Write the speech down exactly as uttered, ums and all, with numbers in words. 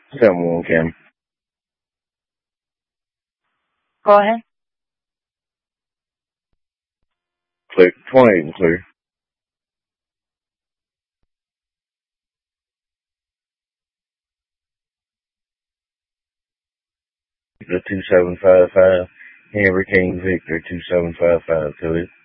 seven one, Cam. Go ahead. Clear. twenty-eight and clear. The two seven five five. Henry King Victor two seven five five to it.